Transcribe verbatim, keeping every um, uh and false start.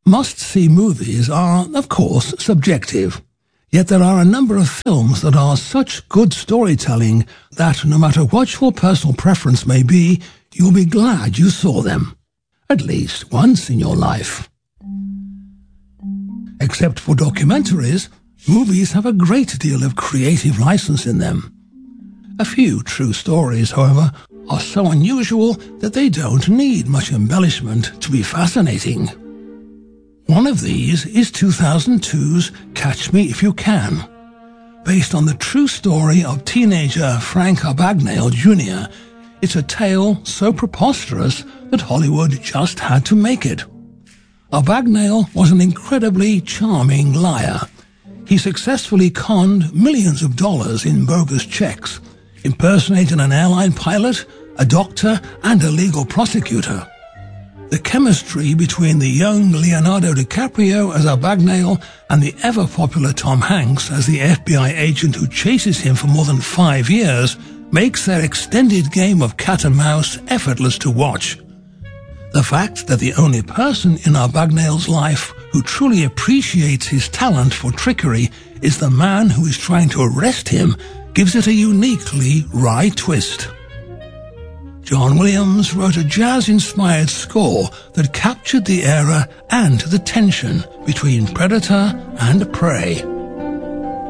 Must-see movies are, of course, subjective. Yet there are a number of films that are such good storytelling that no matter what your personal preference may be, you'll be glad you saw them. At least once in your life. Except for documentaries, movies have a great deal of creative license in them. A few true stories, however, are so unusual that they don't need much embellishment to be fascinating. One of these is two thousand two's Catch Me If You Can. Based on the true story of teenager Frank Abagnale Junior, it's a tale so preposterous that Hollywood just had to make it. Abagnale was an incredibly charming liar. He successfully conned millions of dollars in bogus checks, impersonated an airline pilot, a doctor, and a legal prosecutor. The chemistry between the young Leonardo DiCaprio as Abagnale and the ever-popular Tom Hanks as the F B I agent who chases him for more than five years makes their extended game of cat and mouse effortless to watch. The fact that the only person in Abagnale's life who truly appreciates his talent for trickery is the man who is trying to arrest him gives it a uniquely wry twist. John Williams wrote a jazz-inspired score that captured the era and the tension between predator and prey.